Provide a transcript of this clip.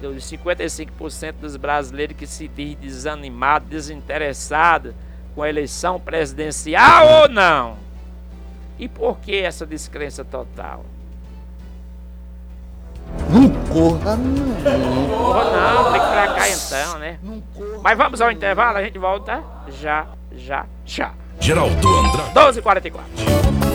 dos 55% dos brasileiros que se diz desanimado, desinteressado com a eleição presidencial ou não? E por que essa descrença total? Não corra não. Porra, não, tem que ir pra cá então, né? Não corra. Mas vamos ao intervalo, a gente volta já. Geraldo Andrade. 12h44.